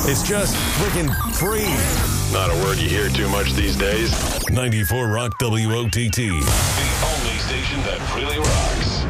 It's just freaking free. Not a word you hear too much these days. 94 Rock WOTT. The only station that really rocks.